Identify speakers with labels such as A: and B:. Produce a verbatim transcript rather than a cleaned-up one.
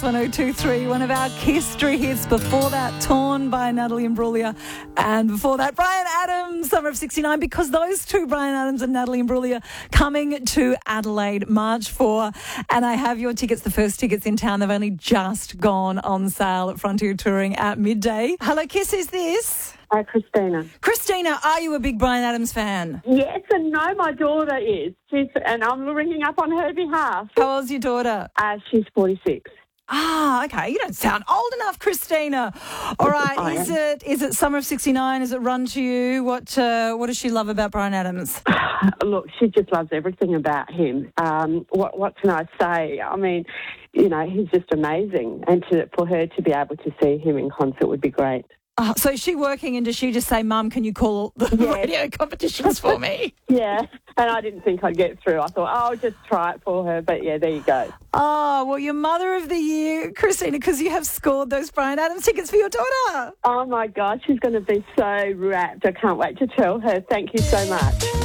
A: one oh two three, one of our history hits. Before that, Torn by Natalie Imbruglia. And before that, Bryan Adams, Summer of sixty-nine, because those two, Bryan Adams and Natalie Imbruglia, coming to Adelaide, March fourth. And I have your tickets, the first tickets in town. They've only just gone on sale at Frontier Touring at midday. Hello, Kiss, is this?
B: Uh, Christina.
A: Christina, are you a big Bryan Adams fan?
B: Yes and no, my daughter is. She's, and I'm ringing up on her behalf.
A: How old's your daughter?
B: Uh, she's forty-six.
A: Ah, okay. You don't sound old enough, Christina. All right.
B: I
A: Is
B: am.
A: it is it Summer of sixty-nine? Is it Run to You? What uh, what does she love about Bryan Adams?
B: Look, she just loves everything about him. Um, what what can I say? I mean, you know, he's just amazing. And to, for her to be able to see him in concert would be great.
A: Oh, so is she working and does she just say, Mum, can you call the
B: Yes.
A: radio competitions for me?
B: Yeah, and I didn't think I'd get through. I thought, oh, I'll just try it for her. But, yeah, there you go.
A: Oh, well, you're Mother of the Year, Christina, because you have scored those Bryan Adams tickets for your daughter.
B: Oh, my God, she's going to be so rapt. I can't wait to tell her. Thank you so much.